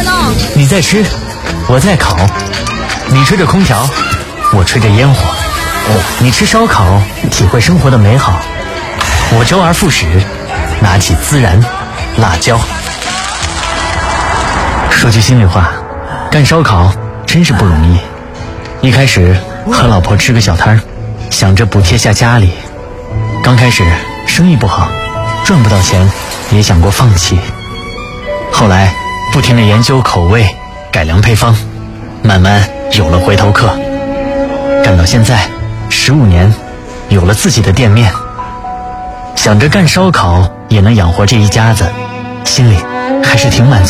儿呢？ 你在吃，我在烤，你吹着空调，我吹着烟火。你吃烧烤，体会生活的美好，我周而复始，拿起孜然、辣椒。说句心里话，干烧烤真是不容易。一开始和老婆吃个小摊儿，想着补贴下家里。刚开始生意不好，赚不到钱，也想过放弃。后来不停地研究口味，改良配方，慢慢有了回头客。干到现在15年，有了自己的店面，想着干烧烤也能养活这一家子，心里还是挺满足。